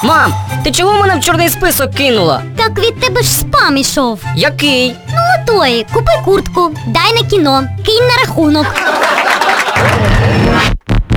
Мам, ти чого мене в чорний список кинула? Так від тебе ж спам ішов. Який? Ну той, купи куртку, дай на кіно, кинь на рахунок.